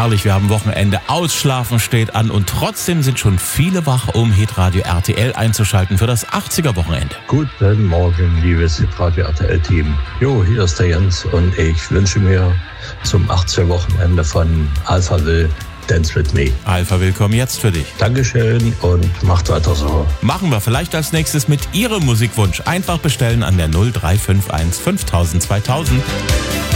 herrlich, wir haben Wochenende, Ausschlafen steht an und trotzdem sind schon viele wach, um Hitradio RTL einzuschalten für das 80er-Wochenende. Guten Morgen, liebes Hitradio RTL-Team. Jo, hier ist der Jens und ich wünsche mir zum 80er-Wochenende von Alpha Will Dance With Me. Alpha Will kommen jetzt für dich. Dankeschön und macht weiter so. Machen wir vielleicht als nächstes mit Ihrem Musikwunsch. Einfach bestellen an der 0351 5000 2000.